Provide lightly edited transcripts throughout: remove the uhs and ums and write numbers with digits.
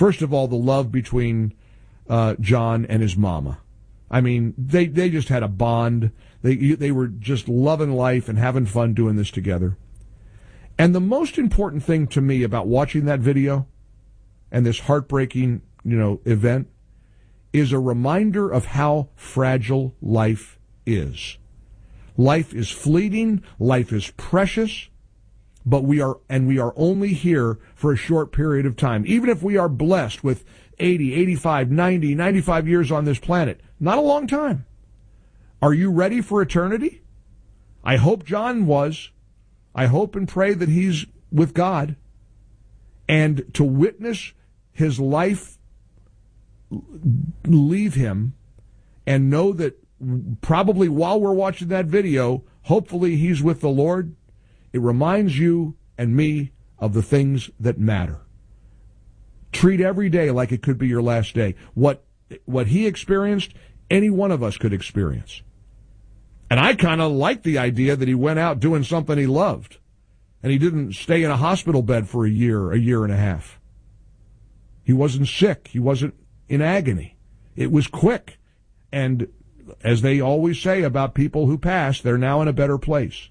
First of all, the love between John and his mama. I mean, they just had a bond. They were just loving life and having fun doing this together. And the most important thing to me about watching that video and this heartbreaking, event is a reminder of how fragile life is. Life is fleeting, life is precious, but we are only here for a short period of time. Even if we are blessed with 80, 85, 90, 95 years on this planet, not a long time. Are you ready for eternity? I hope John was. I hope and pray that he's with God. And to witness his life leave him and know that probably while we're watching that video, hopefully he's with the Lord, it reminds you and me of the things that matter. Treat every day like it could be your last day. What he experienced, any one of us could experience. And I kind of like the idea that he went out doing something he loved. And he didn't stay in a hospital bed for a year and a half. He wasn't sick. He wasn't in agony. It was quick. And as they always say about people who pass, they're now in a better place.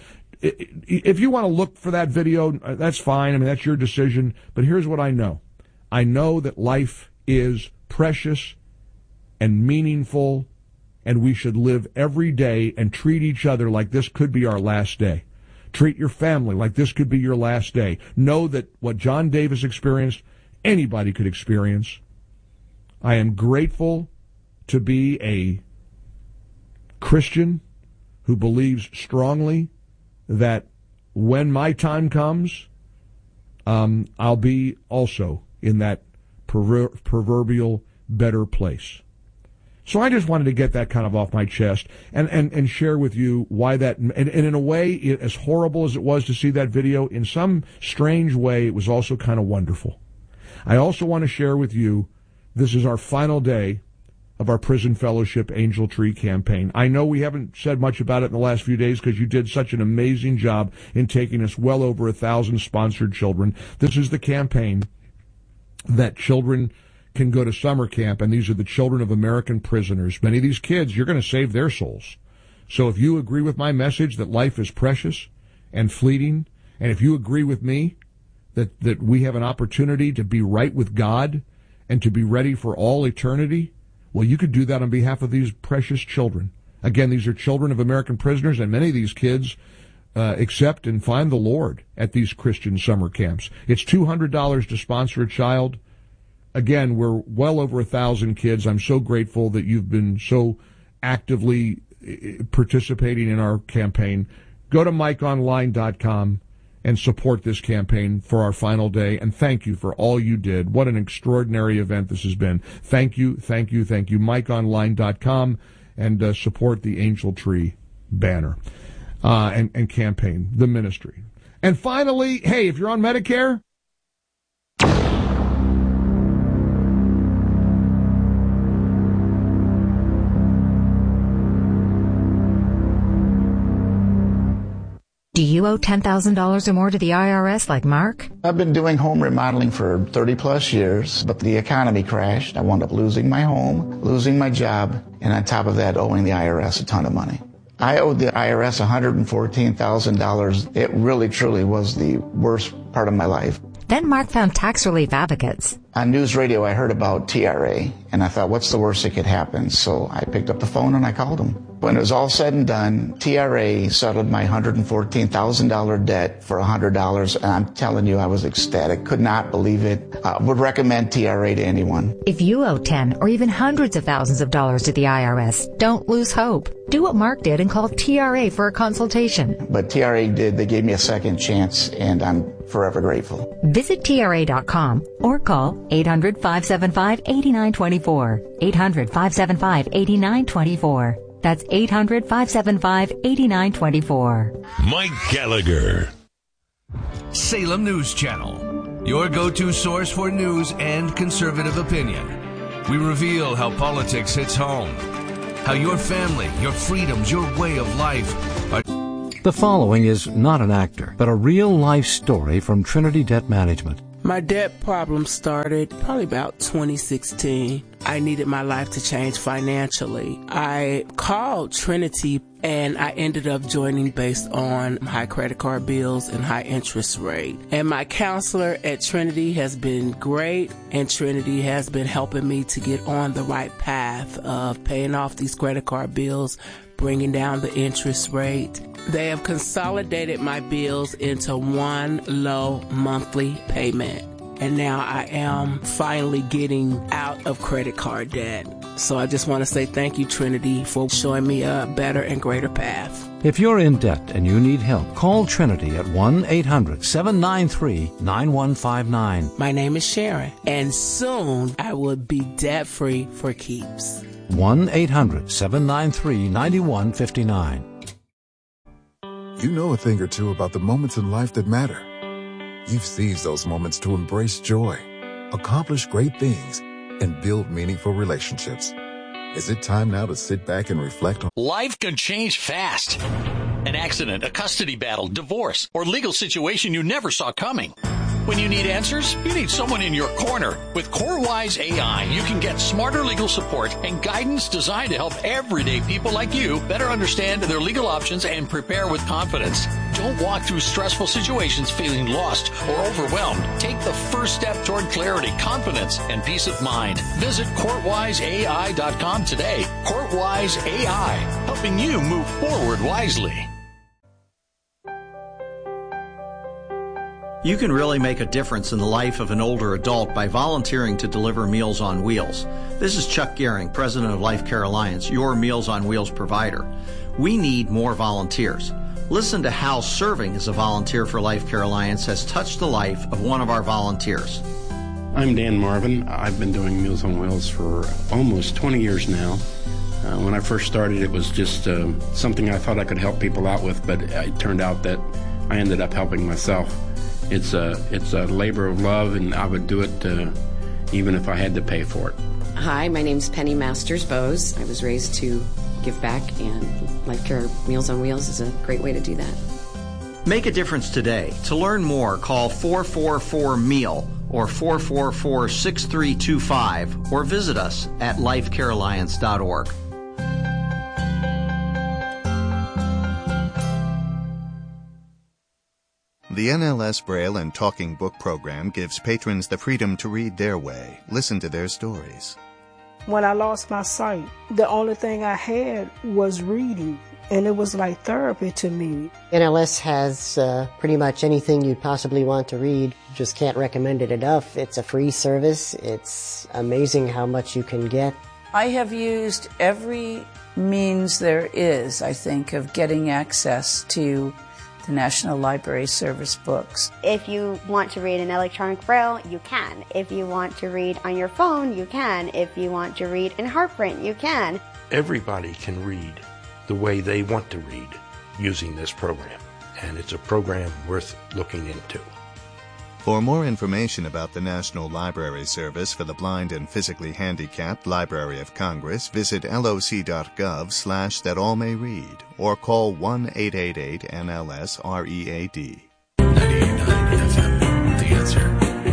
If you want to look for that video, that's fine. I mean, that's your decision. But here's what I know. I know that life is precious and meaningful, and we should live every day and treat each other like this could be our last day. Treat your family like this could be your last day. Know that what John Davis experienced, anybody could experience. I am grateful to be a Christian who believes strongly that when my time comes, I'll be also in that proverbial better place. So I just wanted to get that kind of off my chest and share with you why that, and in a way, as horrible as it was to see that video, in some strange way, it was also kind of wonderful. I also want to share with you, this is our final day of our Prison Fellowship Angel Tree campaign. I know we haven't said much about it in the last few days because you did such an amazing job in taking us well over 1,000 sponsored children. This is the campaign that children can go to summer camp, and these are the children of American prisoners. Many of these kids, you're going to save their souls. So if you agree with my message that life is precious and fleeting, and if you agree with me that we have an opportunity to be right with God and to be ready for all eternity, well, you could do that on behalf of these precious children. Again, these are children of American prisoners, and many of these kids accept and find the Lord at these Christian summer camps. It's $200 to sponsor a child. Again, we're well over 1,000 kids. I'm so grateful that you've been so actively participating in our campaign. Go to MikeOnline.com and support this campaign for our final day. And thank you for all you did. What an extraordinary event this has been. Thank you, thank you, thank you. MikeOnline.com and support the Angel Tree banner and campaign, the ministry. And finally, hey, if you're on Medicare, do you owe $10,000 or more to the IRS like Mark? I've been doing home remodeling for 30-plus years, but the economy crashed. I wound up losing my home, losing my job, and on top of that, owing the IRS a ton of money. I owed the IRS $114,000. It really, truly was the worst part of my life. Then Mark found Tax Relief Advocates. On news radio, I heard about TRA, and I thought, what's the worst that could happen? So I picked up the phone and I called them. When it was all said and done, TRA settled my $114,000 debt for $100, and I'm telling you, I was ecstatic. Could not believe it. Would recommend TRA to anyone. If you owe 10 or even hundreds of thousands of dollars to the IRS, don't lose hope. Do what Mark did and call TRA for a consultation. But TRA did. They gave me a second chance, and I'm forever grateful. Visit TRA.com or call 800-575-8924. 800-575-8924. That's 800-575-8924. Mike Gallagher. Salem News Channel, your go-to source for news and conservative opinion. We reveal how politics hits home, how your family, your freedoms, your way of life are... The following is not an actor, but a real-life story from Trinity Debt Management. My debt problem started probably about 2016. I needed my life to change financially. I called Trinity and I ended up joining based on high credit card bills and high interest rate. And my counselor at Trinity has been great, and Trinity has been helping me to get on the right path of paying off these credit card bills, bringing down the interest rate. They have consolidated my bills into one low monthly payment. And now I am finally getting out of credit card debt. So I just want to say thank you, Trinity, for showing me a better and greater path. If you're in debt and you need help, call Trinity at 1-800-793-9159. My name is Sharon, and soon I will be debt-free for keeps. 1-800-793-9159. You know a thing or two about the moments in life that matter. You've seized those moments to embrace joy, accomplish great things, and build meaningful relationships. Is it time now to sit back and reflect on... Life can change fast. An accident, a custody battle, divorce, or legal situation you never saw coming. When you need answers, you need someone in your corner. With CourtWise AI, you can get smarter legal support and guidance designed to help everyday people like you better understand their legal options and prepare with confidence. Don't walk through stressful situations feeling lost or overwhelmed. Take the first step toward clarity, confidence, and peace of mind. Visit CourtWiseAI.com today. CourtWise AI, helping you move forward wisely. You can really make a difference in the life of an older adult by volunteering to deliver Meals on Wheels. This is Chuck Gehring, president of Life Care Alliance, your Meals on Wheels provider. We need more volunteers. Listen to how serving as a volunteer for Life Care Alliance has touched the life of one of our volunteers. I'm Dan Marvin. I've been doing Meals on Wheels for almost 20 years now. When I first started, it was just something I thought I could help people out with, but it turned out that I ended up helping myself. It's a labor of love, and I would do it even if I had to pay for it. Hi, my name's Penny Masters-Bose. I was raised to give back, and Life Care Meals on Wheels is a great way to do that. Make a difference today. To learn more, call 444-MEAL or 444-6325 or visit us at lifecarealliance.org. The NLS Braille and Talking Book program gives patrons the freedom to read their way, listen to their stories. When I lost my sight, the only thing I had was reading, and it was like therapy to me. NLS has pretty much anything you'd possibly want to read. Just can't recommend it enough. It's a free service. It's amazing how much you can get. I have used every means there is, I think, of getting access to the National Library Service books. If you want to read in electronic braille, you can. If you want to read on your phone, you can. If you want to read in HeartPrint, you can. Everybody can read the way they want to read using this program, and it's a program worth looking into. For more information about the National Library Service for the Blind and Physically Handicapped Library of Congress, visit loc.gov/thatallmayread or call 1-888-NLS-READ. 98.9 FM, The Answer.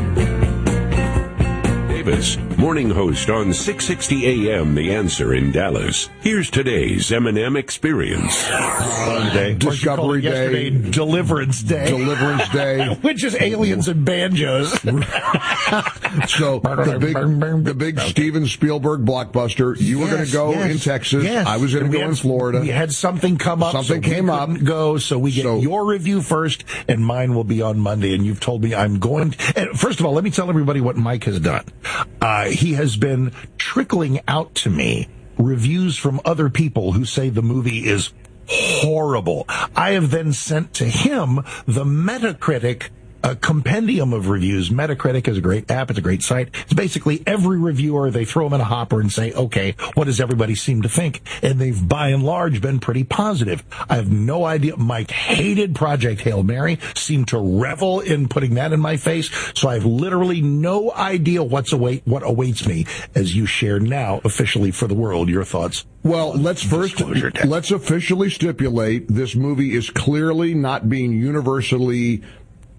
Davis, morning host on 660 AM The Answer in Dallas. Here's today's M&M Experience. Discovery Day. Deliverance Day. Deliverance Day. Which is aliens and banjos. So the big Steven Spielberg blockbuster. You were going to go in Texas. Yes. I was going to go in Florida. We had something come up. Something came up. Go, so we get your review first, and mine will be on Monday. And you've told me I'm going. And first of all, let me tell everybody what Mike has done. He has been trickling out to me reviews from other people who say the movie is horrible. I have then sent to him the Metacritic compendium of reviews. Metacritic is a great app. It's a great site. It's basically every reviewer, they throw them in a hopper and say, okay, what does everybody seem to think? And they've by and large been pretty positive. I have no idea. Mike hated Project Hail Mary, seemed to revel in putting that in my face. So I have literally no idea what awaits me as you share now officially for the world your thoughts. Well, let's officially stipulate this movie is clearly not being universally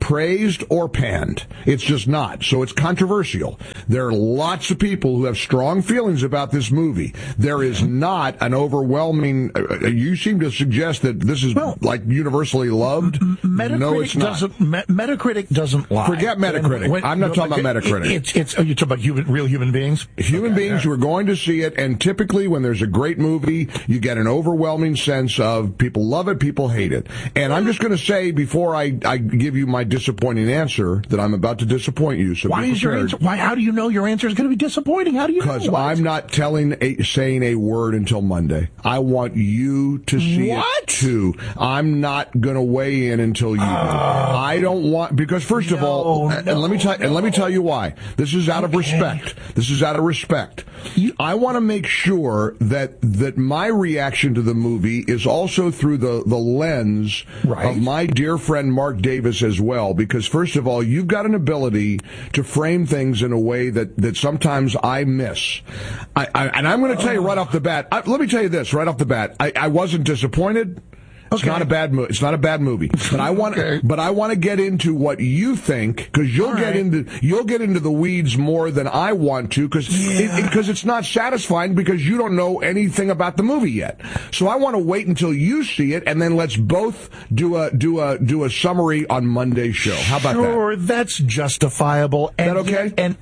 praised or panned. It's just not. So it's controversial. There are lots of people who have strong feelings about this movie. There is not an overwhelming... you seem to suggest that this is like universally loved. No, it's not. Metacritic doesn't lie. Forget Metacritic. I'm not talking about Metacritic. You're talking about real human beings? Human beings who are going to see it, and typically when there's a great movie, you get an overwhelming sense of people love it, people hate it. And I'm just going to say, before I give you my disappointing answer, that I'm about to disappoint you. So why is your answer? How do you know your answer is going to be disappointing? How do you know? Because I'm not saying a word until Monday. I want you to see it too. I'm not going to weigh in until you do. I don't want, because first of all, and let me tell you why. This is out of respect. This is out of respect. I want to make sure that my reaction to the movie is also through the lens of my dear friend Mark Davis as well, because first of all, you've got an ability to frame things in a way that sometimes I miss. And I'm going to tell you right off the bat, let me tell you this right off the bat, I wasn't disappointed. It's not a bad movie. It's not a bad movie. But I want to get into what you think, because you'll get into the weeds more than I want to, because it's not satisfying, because you don't know anything about the movie yet. So I want to wait until you see it, and then let's both do a summary on Monday's show. How about that? Sure, that's justifiable. And, is that okay?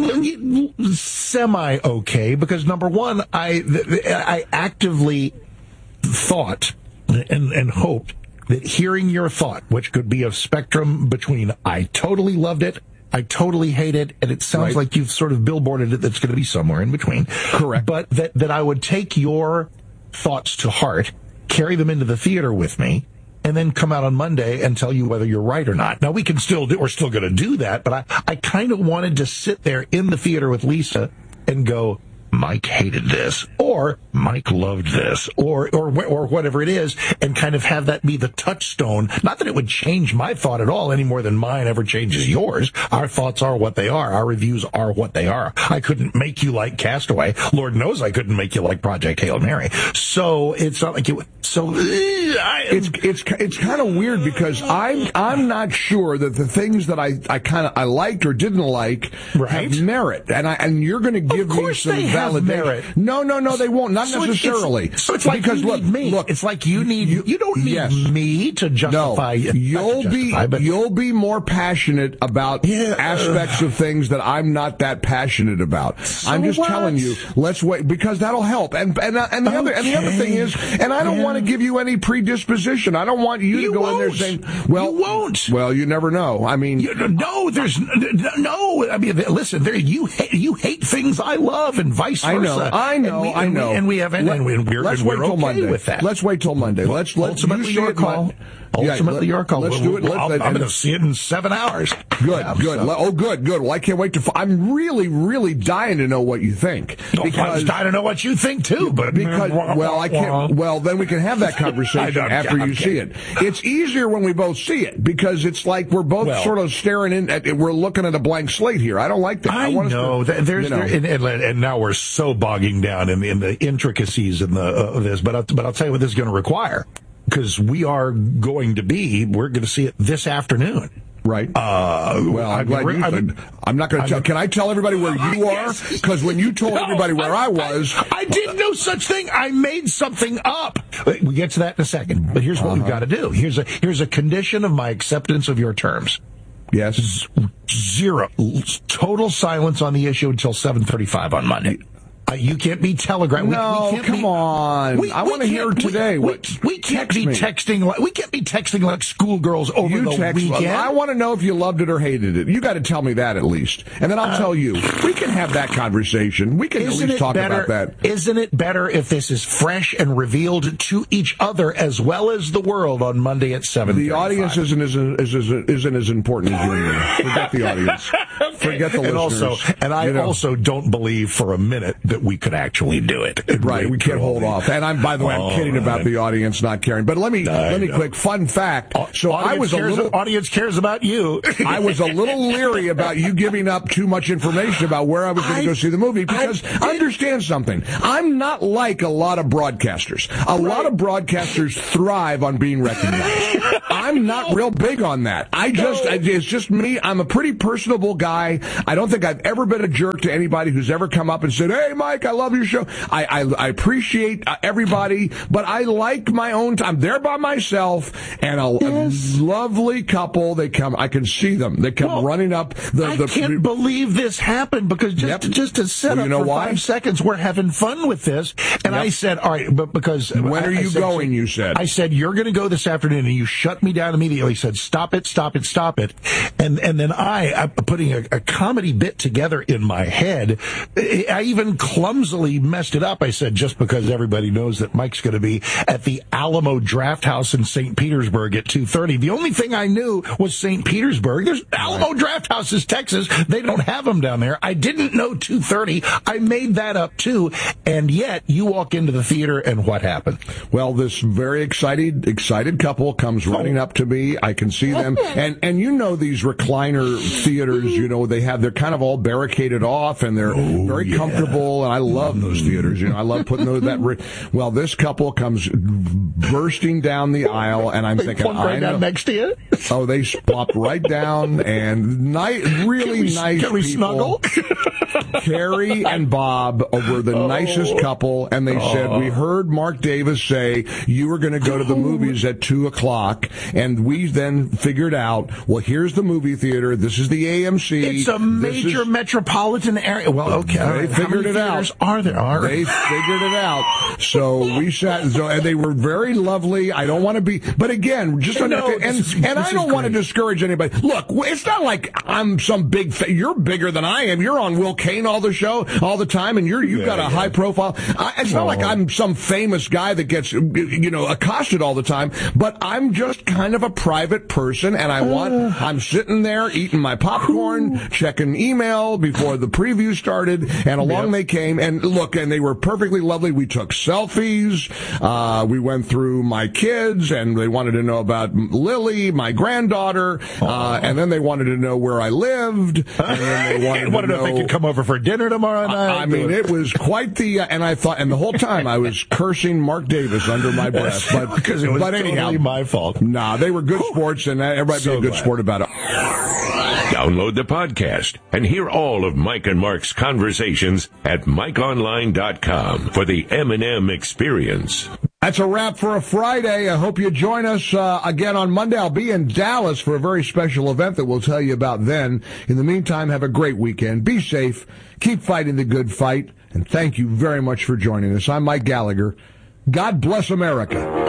And semi okay, because number one, I actively thought and hoped that hearing your thought, which could be a spectrum between I totally loved it, I totally hate it, and it sounds like you've sort of billboarded it that's going to be somewhere in between. Correct. But that I would take your thoughts to heart, carry them into the theater with me, and then come out on Monday and tell you whether you're right or not. Now, we're still going to do that, but I kind of wanted to sit there in the theater with Lisa and go, Mike hated this, or Mike loved this, or whatever it is, and kind of have that be the touchstone. Not that it would change my thought at all, any more than mine ever changes yours. Our thoughts are what they are. Our reviews are what they are. I couldn't make you like Castaway. Lord knows I couldn't make you like Project Hail Mary. So it's not like you. So it's kind of weird, because I'm not sure that the things that I liked or didn't like have merit, and you're going to give me some validation. Merit. No, they won't. Not necessarily. It's like because you need me. Look, it's like you don't need me to justify. No, you'll be more passionate about aspects of things that I'm not that passionate about. So I'm just telling you, let's wait, because that'll help. And the other thing is, and I don't want to give you any predisposition. I don't want you to go in there saying, "Well, you won't." Well, you never know. I mean, there's no. I mean, listen, you hate things I love, and vice versa. I know. And we're till okay Monday with that. Let's wait till Monday. Let's ultimately your call. Ultimately, your call. Let's do it. I'm going to see it in 7 hours. Good. Oh, good. Well, I can't wait to. I'm really, really dying to know what you think. Because I dying to know what you think too. But I can't. Well, then we can have that conversation after you see it. It's easier when we both see it, because it's like we're both sort of staring in at. We're looking at a blank slate here. I don't like that. I know. And now we're so bogging down in the intricacies of this. But I'll tell you what this is going to require. Because we're going to see it this afternoon. Right. Well, I'm glad you said. I'm not going to tell. Can I tell everybody where you are? Because when you told everybody where I was, I did no such thing. I made something up. We get to that in a second. But here's what we've got to do. Here's a condition of my acceptance of your terms. Yes. Zero. Total silence on the issue until 7:35 on Monday. You can't be telegraphed. No, come on. I want to hear today. We can't be texting. We can't be texting like schoolgirls over the weekend. I want to know if you loved it or hated it. You got to tell me that at least, and then I'll tell you. We can have that conversation. We can at least talk about that. Isn't it better if this is fresh and revealed to each other as well as the world on Monday at 7:35? The audience isn't as important as you and me. Forget the audience. Forget the listeners. I also don't believe for a minute that we could actually do it. Right, we can't hold off. And by the way, I'm kidding about the audience not caring. But let me quick fun fact. So audience cares about you. I was a little leery about you giving up too much information about where I was going to go see the movie, because understand something. I'm not like a lot of broadcasters. A lot of broadcasters thrive on being recognized. I'm not real big on that. It's just me. I'm a pretty personable guy. I don't think I've ever been a jerk to anybody who's ever come up and said, "Hey, Mike, I love your show." I appreciate everybody, but I like my own time. I'm there by myself, and a lovely couple. They come. I can see them. They come running up. I can't believe this happened, because just to set up for 5 seconds, we're having fun with this. And I said, all right, but because when are you going? You said. I said, you're going to go this afternoon, and you shut me down immediately. He said, stop it. And then I'm putting a comedy bit together in my head. I even clumsily messed it up. I said, just because everybody knows that Mike's going to be at the Alamo Draft House in St. Petersburg at 2:30. The only thing I knew was St. Petersburg. There's Alamo Draft House is Texas. They don't have them down there. I didn't know 2:30. I made that up too. And yet you walk into the theater, and what happened? Well, this very excited couple comes running up to me. I can see them. And you know these recliner theaters, they're kind of all barricaded off, and they're very comfortable, and I love those theaters. I love putting well, this couple comes bursting down the aisle, and I'm thinking, right down next to you? Oh, they plopped right down, and really nice people. Can we snuggle? Carrie and Bob were the nicest couple, and they said, we heard Mark Davis say you were going to go to the movies at 2:00, and we then figured out, well, here's the movie theater. This is the AMC. It's a major metropolitan area. Well, okay. They figured it out. Are there? They figured it out. So we sat, and they were very lovely. I don't want to be, but again, just and I don't want to discourage anybody. Look, it's not like I'm some big. You're bigger than I am. You're on Will Kane all the time, and you've got a high profile. It's not like I'm some famous guy that gets accosted all the time. But I'm just kind of a private person, and I'm sitting there eating my popcorn, checking email before the preview started, and along they came, and they were perfectly lovely. We took selfies. We went through my kids, and they wanted to know about Lily, my granddaughter, and then they wanted to know where I lived, and then they wanted to know if they could come over for dinner tomorrow night. I mean, it was quite and I thought, and the whole time I was cursing Mark Davis under my breath, but because it was totally my fault. Nah, they were good sports, and everybody be a good sport about it. Download the podcast and hear all of Mike and Mark's conversations at MikeOnline.com for the M&M experience. That's a wrap for a Friday. I hope you join us again on Monday. I'll be in Dallas for a very special event that we'll tell you about then. In the meantime, have a great weekend. Be safe. Keep fighting the good fight. And thank you very much for joining us. I'm Mike Gallagher. God bless America.